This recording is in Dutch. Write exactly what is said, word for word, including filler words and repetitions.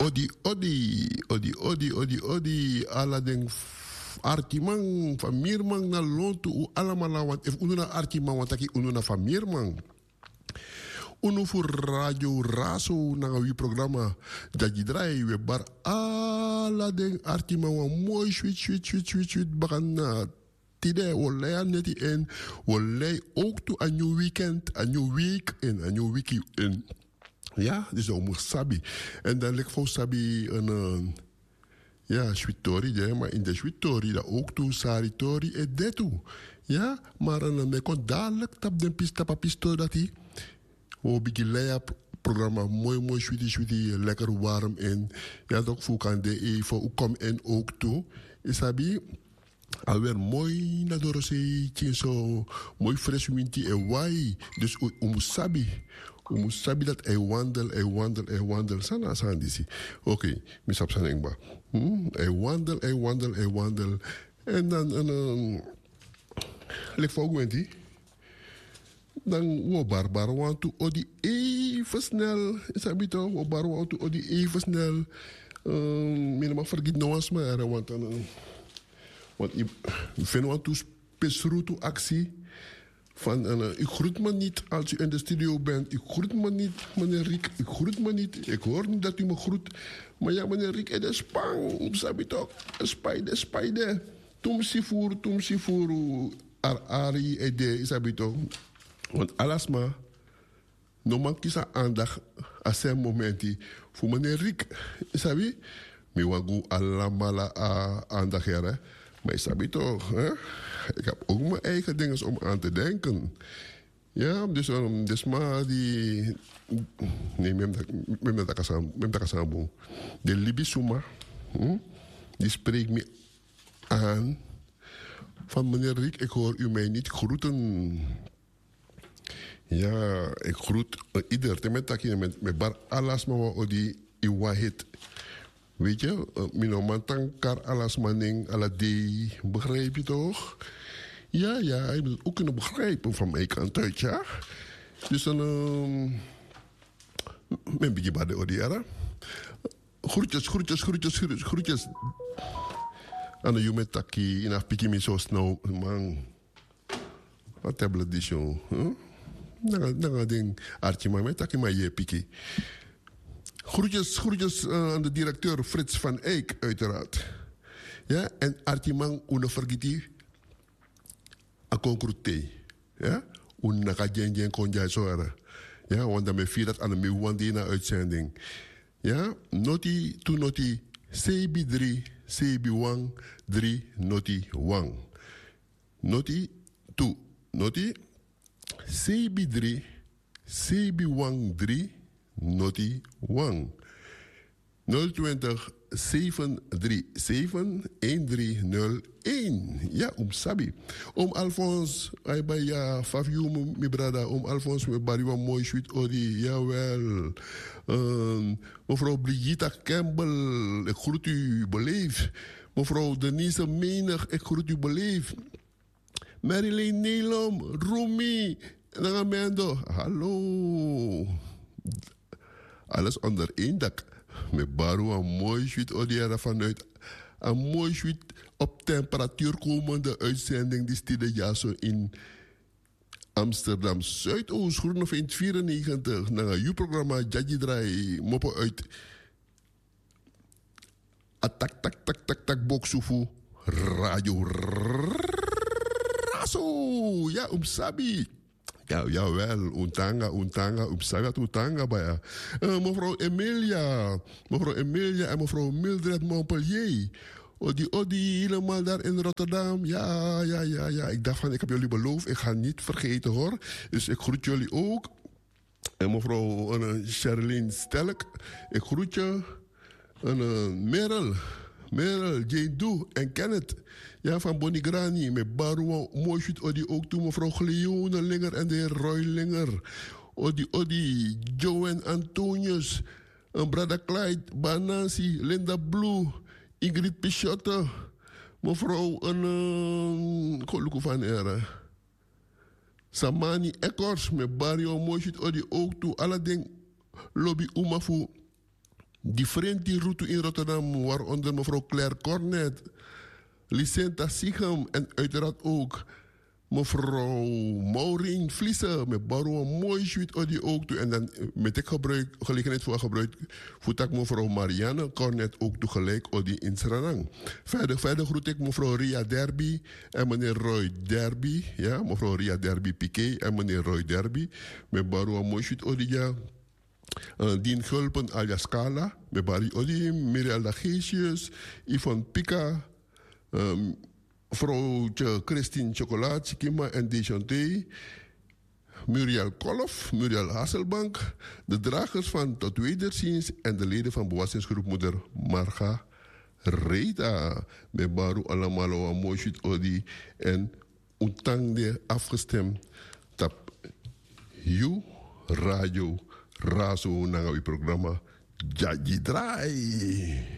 odi, odi, odi, odi, odi, odi, ala den artimang, van Mirmang na lontu, u allemaal, want if unu na artimang, want aki unu na van Mirmang. Unu voor radio raso na wi programma dat je draai we bar ala den artima wa mooi switch switch switch switch switch bakan na tide wolay neti en wolay ook to a new weekend a new week en a new week in ja dus om sabi en dan lek voor sabi een uh, ja switori ja maar in de switori dat ook to saritori et detu ja maar een me kon dadelijk tap den pista papisto dat hij we beginnen programma mooi mooi sweetie sweetie lekker warm en ja toch voor kan de even hoe kom en ook toe is abi alweer mooi na dorose zo mooi fresh winti en wai dus um sabi um sabi dat hij wandel hij wandel hij wandel sana sana disi oké misap sana ingba hij wandel hij wandel hij wandel en dan een lek voor gwenti dan wo barbar want to odi even snel sabi to wo bar want to odi even snel um minima vergit no as maar want dan uh, want ik vind want to spesruto actie van uh, ik groet me niet als u in de studio bent ik groet me niet meneer Riek ik groet me niet ik hoor niet dat u me groet maar ja meneer Riek het is spang sabi to spijde spijde tum sifur tum sifur ar ari ede sabi to want alles maar, no man kisa aandacht a zijn momenti voor meneer Riek. Sabi, mi wagu allemaal aandacht hebben. Maar sabi toch, hè? Ik heb ook mijn eigen dingen om aan te denken. Ja, dus, um, dus maar die... Nee, mem dat kasam. De Libisuma, hm? Die spreekt me aan. Van meneer Riek, ik hoor u mij niet groeten. Ja, ik groet uh, ieder. Temetakje met met bar alas maar wat die iwahit. Weet je, uh, minomantan kar alas maning ala die. Begrijp je toch? Ja, ja, je moet het ook kunnen begrijpen van mijn kant uit, ja. Dus dan, um, mijn beetje bij de odiara. Groetjes, groetjes, groetjes, groetjes, groetjes. En dan je met taki in afpiki me zo snel, man. Wat tablet die show, huh? Nanga ding artje maar met taki maar je piki. Groetjes, groetjes uh, aan de directeur Frits van Eyck uiteraard. Ja, en artimang una vergiti a concrete. Ja, una ka jen jen konja soara. Ja, want dan me vier dat aan de wandina uitzending. Ja, noti tu noti C B drie C B one drie noti one. Noti tu noti C B drie C B one drie noti one. nul twintig zeven drie zeven een drie nul een. Ja, om Sabi. Om Alphonse, ay bij ja, Faviu, mijn brada. Om Alphonse, mijn bariwa mooi sweet odi. Jawel. Um, mevrouw Brigitte Campbell, ik groet u beleef. Mevrouw Denise Menig, ik groet u beleef. Marilyn Nelom, Rumi, Nangamendo. Hallo. Alles onder één dak. Met baru een mooi sweet odiara vanuit een mooi sweet op temperatuur komende uitzending die stille jaso in Amsterdam Zuidoost Groeneveen vierennegentig naar een U-programma Jadji Draai moppen uit atak tak tak tak tak boksufu radio raso ja um sabi. Ja, jawel, untanga, untanga, upsagat untanga bij uh, mevrouw Emilia, mevrouw Emilia en mevrouw Mildred Montpellier. Odi, odi, helemaal daar in Rotterdam. Ja, ja, ja, ja. Ik dacht van, ik heb jullie beloofd, ik ga niet vergeten hoor. Dus ik groet jullie ook. En mevrouw uh, Charlene Stelk, ik groet je. En uh, Merel, Merel, Jane Doe en Kenneth. Ja, van Bonigrani, met Barouan, mooi shoot, odi ook toe, mevrouw Gleone Linger en de heer Roy Linger. Odi, odi, Joanne Antonius, en Brada Clyde, Banansi, Linda Blue, Ingrid Pichotte, mevrouw, en, uh, Koluku van Era. Samani Ekors, met Barrio, mooi shoot, odi ook toe, alle ding, lobby Umafu. Die vriend die route in Rotterdam, waaronder mevrouw Claire Cornet, Licenta Sichem en uiteraard ook mevrouw Maureen Vliessen met Baro een mooi suite die ook toe. En dan met ik gebruik, gelegenheid voor gebruik, voet ik mevrouw Marianne Cornet ook tegelijk die in Sranang. Verder, verder groet ik mevrouw Ria Derby en meneer Roy Derby. Ja, mevrouw Ria Derby Piquet en meneer Roy Derby met Baro een mooi suite die ja. Uh, Dien Gulpen alias Kala, met Barry Odi, Mirella Geesius, Yvonne Pika, um, vrouwtje Christine Chocolat, Chikima en Deschanté, Muriel Kolf, Muriel Hasselbank, de dragers van Tot Wederziens en de leden van bewassingsgroep Moeder Marga Reda, met Baru Alamalo, Moshit Odi en Utangde afgestemd tap You Radio Razo Nangawi programma Jadi Drai.